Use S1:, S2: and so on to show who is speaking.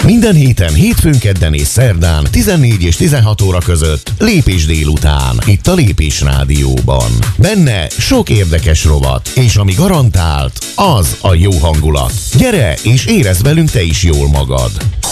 S1: Minden héten, hétfőn, kedden és szerdán 14 és 16 óra között Lépés délután, itt a Lépés Rádióban. Benne sok érdekes rovat, és ami garantált, az a jó hangulat. Gyere és érezd velünk te is jól magad.